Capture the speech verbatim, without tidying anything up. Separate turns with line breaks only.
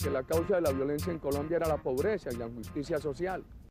que la causa de la violencia en Colombia era la pobreza y la injusticia social.